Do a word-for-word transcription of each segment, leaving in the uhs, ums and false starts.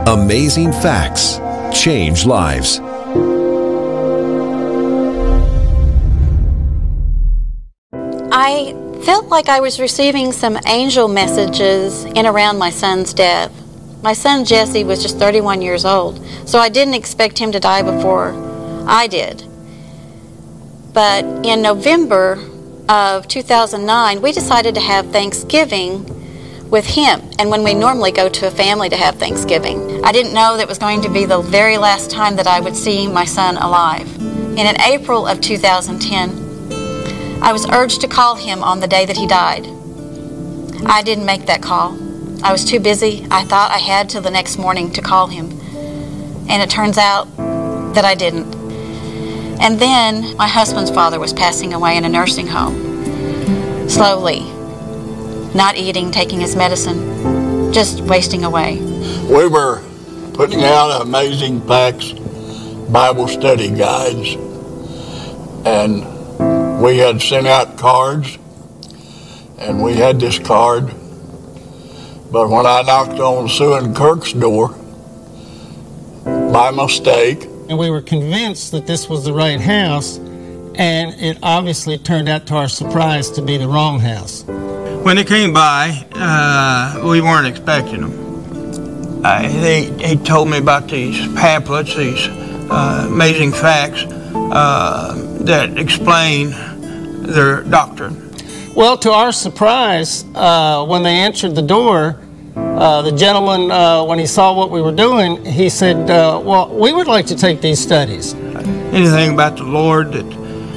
Amazing Facts. Change lives. I felt like I was receiving some angel messages in around my son's death. My son Jesse was just thirty-one years old, so I didn't expect him to die before I did. But in November of two thousand nine, we decided to have Thanksgiving with him, and when we normally go to a family to have Thanksgiving. I didn't know that it was going to be the very last time that I would see my son alive. And in April of two thousand ten, I was urged to call him on the day that he died. I didn't make that call. I was too busy. I thought I had till the next morning to call him. And it turns out that I didn't. And then my husband's father was passing away in a nursing home. Slowly. Not eating, taking his medicine, just wasting away. We were putting out Amazing Facts Bible study guides, and we had sent out cards, and we had this card, but when I knocked on Sue and Kirk's door, by mistake, and we were convinced that this was the right house, and it obviously turned out to our surprise to be the wrong house. When they came by, uh, we weren't expecting them. Uh, they, he told me about these pamphlets, these uh, amazing facts uh, that explain their doctrine. Well, to our surprise, uh, when they answered the door, uh, the gentleman, uh, when he saw what we were doing, he said, uh, well, we would like to take these studies. Anything about the Lord that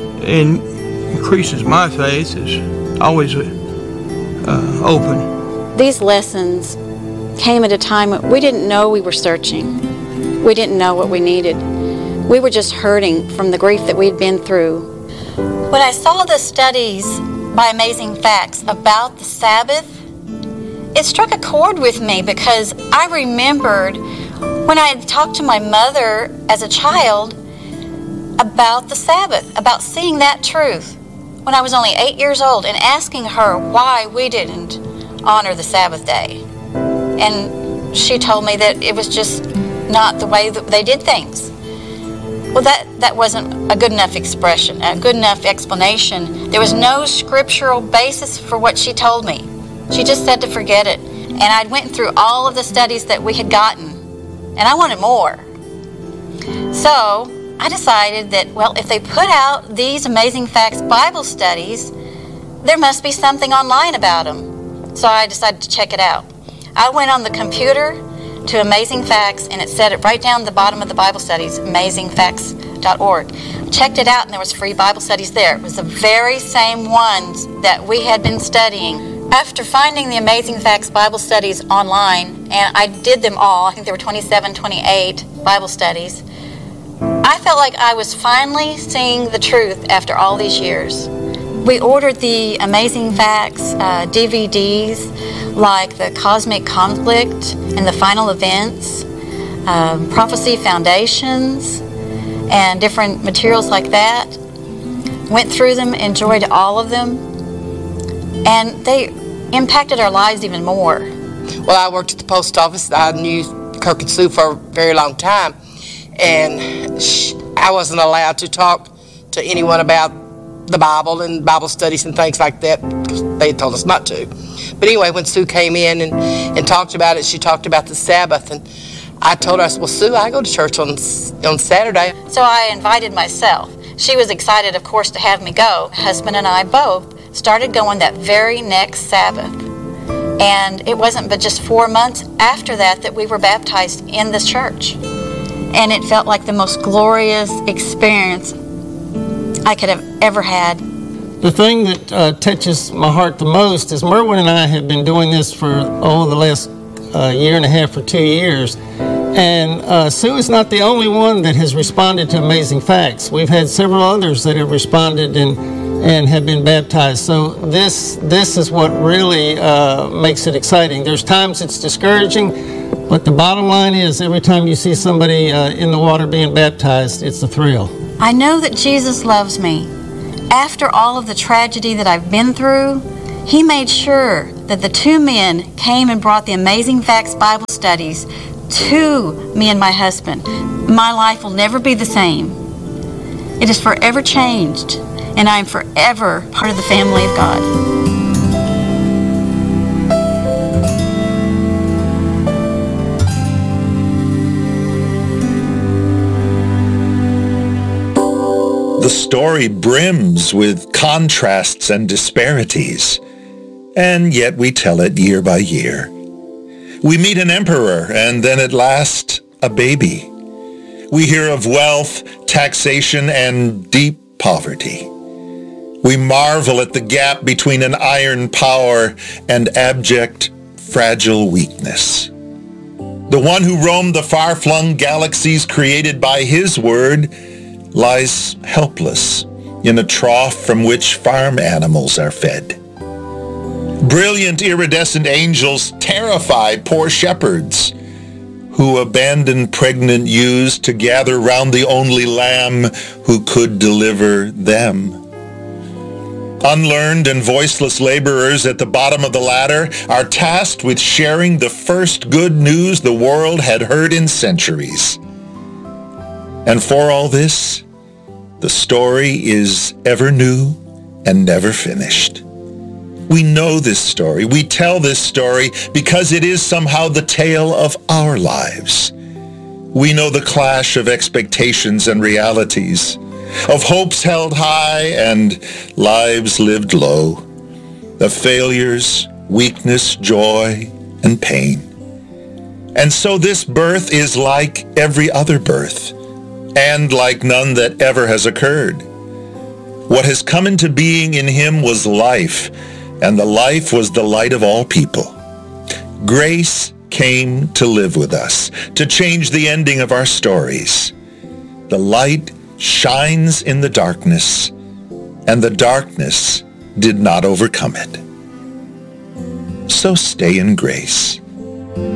increases my faith is always uh, open. These lessons came at a time when we didn't know we were searching. We didn't know what we needed. We were just hurting from the grief that we'd been through. When I saw the studies by Amazing Facts about the Sabbath, it struck a chord with me because I remembered when I had talked to my mother as a child about the Sabbath, about seeing that truth when I was only eight years old and asking her why we didn't honor the Sabbath day. And she told me that it was just not the way that they did things. Well, that, that wasn't a good enough expression, a good enough explanation. There was no scriptural basis for what she told me. She just said to forget it. And I went through all of the studies that we had gotten, and I wanted more. So I decided that, well, if they put out these Amazing Facts Bible studies, there must be something online about them. So I decided to check it out. I went on the computer to Amazing Facts, and it said it right down the bottom of the Bible studies, amazing facts dot org. Checked it out, and there was free Bible studies there. It was the very same ones that we had been studying. After finding the Amazing Facts Bible studies online, and I did them all, I think there were twenty-seven, twenty-eight Bible studies, I felt like I was finally seeing the truth after all these years. We ordered the Amazing Facts uh, D V Ds, like the Cosmic Conflict and the Final Events, um, Prophecy Foundations, and different materials like that. Went through them, enjoyed all of them, and they impacted our lives even more. Well, I worked at the post office. I knew Kirk and Sue for a very long time, and sh- I wasn't allowed to talk to anyone about the Bible and Bible studies and things like that because they had told us not to. But anyway, when Sue came in and, and talked about it, she talked about the Sabbath, and I told her, I said, well, Sue, I go to church on on Saturday. So I invited myself. She was excited, of course, to have me go. Husband and I both started going that very next Sabbath. And it wasn't but just four months after that that we were baptized in this church. And it felt like the most glorious experience I could have ever had. The thing that uh, touches my heart the most is Merwin and I have been doing this for, oh, the last uh, year and a half or two years. And uh, Sue is not the only one that has responded to Amazing Facts. We've had several others that have responded and and have been baptized. So this this is what really uh, makes it exciting. There's times it's discouraging, but the bottom line is every time you see somebody uh, in the water being baptized, it's a thrill. I know that Jesus loves me. After all of the tragedy that I've been through, He made sure that the two men came and brought the Amazing Facts Bible studies to me and my husband, my life will never be the same. It is forever changed, and I am forever part of the family of God. The story brims with contrasts and disparities, and yet we tell it year by year. We meet an emperor, and then at last, a baby. We hear of wealth, taxation, and deep poverty. We marvel at the gap between an iron power and abject, fragile weakness. The one who roamed the far-flung galaxies created by his word lies helpless in a trough from which farm animals are fed. Brilliant iridescent angels terrify poor shepherds who abandon pregnant ewes to gather round the only lamb who could deliver them. Unlearned and voiceless laborers at the bottom of the ladder are tasked with sharing the first good news the world had heard in centuries. And for all this, the story is ever new and never finished. We know this story. We tell this story because it is somehow the tale of our lives. We know the clash of expectations and realities, of hopes held high and lives lived low, of failures, weakness, joy, and pain. And so this birth is like every other birth, and like none that ever has occurred. What has come into being in him was life, and the life was the light of all people. Grace came to live with us, to change the ending of our stories. The light shines in the darkness, and the darkness did not overcome it. So stay in grace.